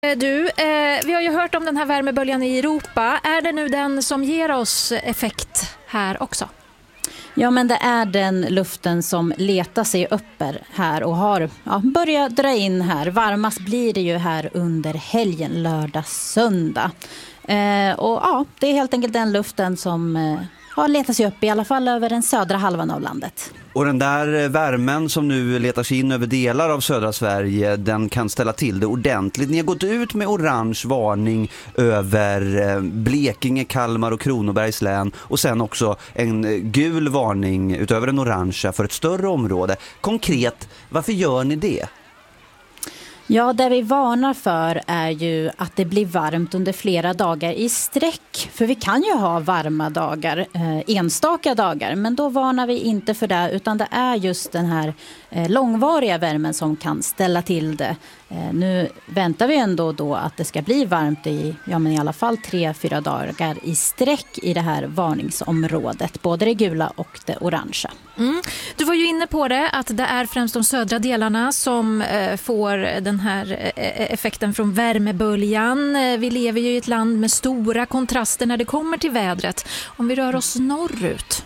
Vi har ju hört om den här värmeböljan i Europa. Är det nu den som ger oss effekt här också? Ja, men det är den luften som letar sig upp här och har börjat dra in här. Varmast blir det ju här under helgen, lördag, söndag. Det är helt enkelt den luften som har letat sig upp i alla fall över den södra halvan av landet. Och den där värmen som nu letar sig in över delar av södra Sverige, den kan ställa till det ordentligt. Ni har gått ut med orange varning över Blekinge, Kalmar och Kronobergs län och sen också en gul varning utöver den orangea för ett större område. Konkret, varför gör ni det? Ja, det vi varnar för är ju att det blir varmt under flera dagar i sträck. För vi kan ju ha varma dagar, enstaka dagar, men då varnar vi inte för det, utan det är just den här långvariga värmen som kan ställa till det. Nu väntar vi ändå då att det ska bli varmt i alla fall 3-4 dagar i sträck i det här varningsområdet, både det gula och det orangea. Du var ju inne på det, att det är främst de södra delarna som får den här effekten från värmeböljan. Vi lever ju i ett land med stora kontraster när det kommer till vädret. Om vi rör oss norrut.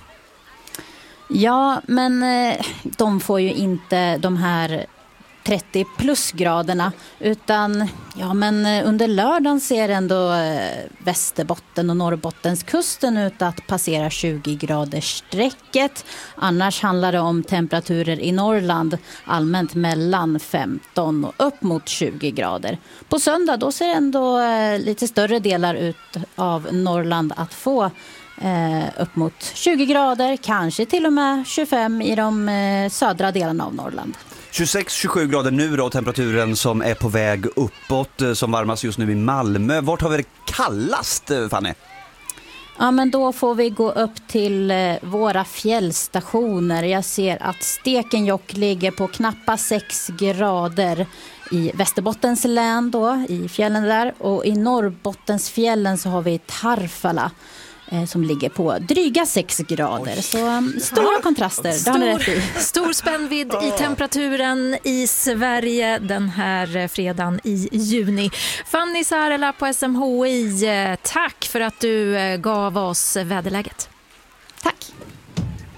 Ja, men de får ju inte de här 30 plusgraderna, utan under lördagen ser ändå Västerbotten och Norrbottenskusten ut att passera 20 graders strecket. Annars handlar det om temperaturer i Norrland allmänt mellan 15 och upp mot 20 grader. På söndag då ser ändå lite större delar ut av Norrland att få upp mot 20 grader, kanske till och med 25 i de södra delarna av Norrland. 26-27 grader nu då, temperaturen som är på väg uppåt, som varmas just nu i Malmö. Vart har vi det kallast, Fanny? Ja, men då får vi gå upp till våra fjällstationer. Jag ser att Stekenjokk ligger på knappa 6 grader i Västerbottens län då, i fjällen där. Och i Norrbottensfjällen så har vi Tarfala som ligger på dryga 6 grader. Så stora kontraster, det har ni rätt i. Stor spännvidd i temperaturen i Sverige den här fredagen i juni. Fanny Sarela på SMHI, tack för att du gav oss väderläget. Tack.